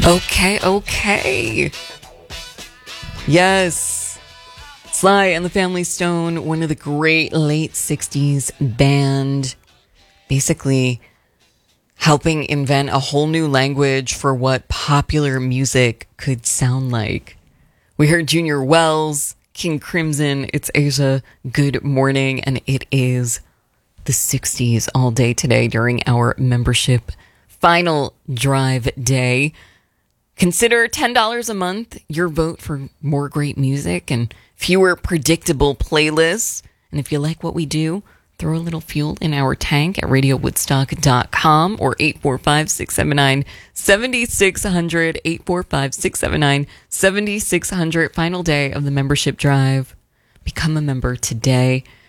Okay. Yes. Sly and the Family Stone, one of the great late 60s band, basically helping invent a whole new language for what popular music could sound like. We heard Junior Wells, King Crimson, It's Asia, Good Morning, and it is the 60s all day today during our membership final drive day. Consider $10 a month your vote for more great music and fewer predictable playlists. And if you like what we do, throw a little fuel in our tank at radiowoodstock.com or 845-679-7600, 845-679-7600. Final day of the membership drive. Become a member today.